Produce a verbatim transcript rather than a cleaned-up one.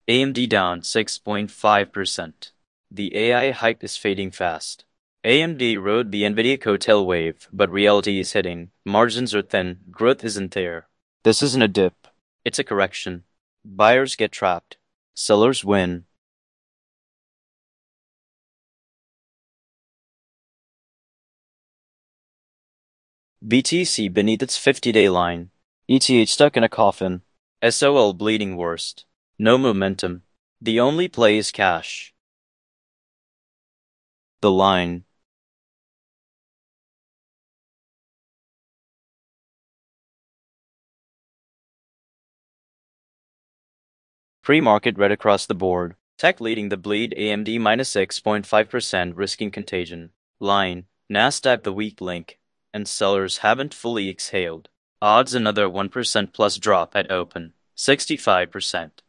A M D down six point five percent. The A I hype is fading fast. A M D rode the Nvidia coattail wave, but reality is hitting. Margins are thin, growth isn't there. This isn't a dip. It's a correction. Buyers get trapped. Sellers win. B T C beneath its fifty-day line. E T H stuck in a coffin. S O L bleeding worst. No momentum. The only play is cash. The line. Pre-market red across the board. Tech leading the bleed, A M D minus six point five percent, risking contagion. Line. Nasdaq the weak link. And sellers haven't fully exhaled. Odds another one percent plus drop at open. sixty-five percent.